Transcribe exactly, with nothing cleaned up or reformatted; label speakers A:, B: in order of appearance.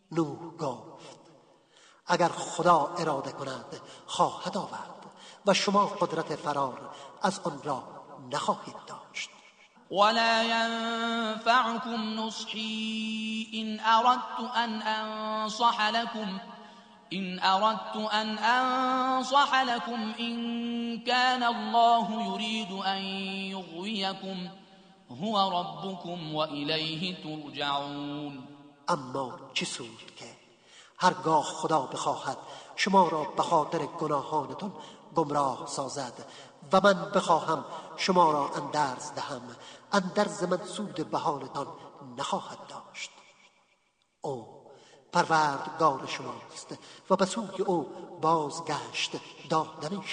A: نوح گفت اگر خدا اراده کند خواهد آورد و شما قدرت فرار از آن را نخواهید داشت.
B: ولا ينفعكم نصحي إن أردت أن أنصح لكم إن أردت أن أنصح لكم إن كان الله يريد أن يغويكم هو ربكم وإليه ترجعون.
A: اما چه سود که هرگاه خدا بخواهد شما را به خاطر گناهانتان گمراه سازد و من بخواهم شما را اندرز دهم، اندرز من سود بهانتان نخواهد داشت. او پروردگار شماست و به سوی او بازگشت دادن